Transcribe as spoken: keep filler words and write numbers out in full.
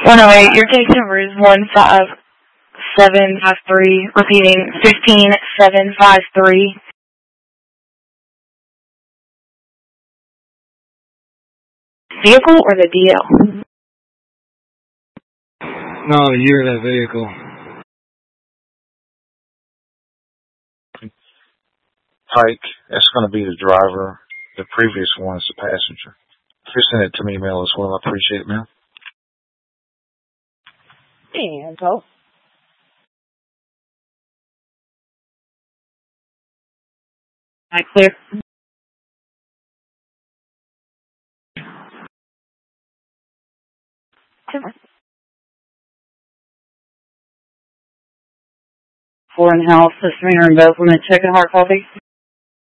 one oh eight, your case number is one five seven five three, repeating fifteen seven five three. Vehicle or the D L? No, you're the vehicle. Pike, that's going to be the driver. The previous one is the passenger. If you send it to me email as well, I appreciate it, man. And so. I clear. Foreign House, this is Mary and Beth. We're going to check a hard copy.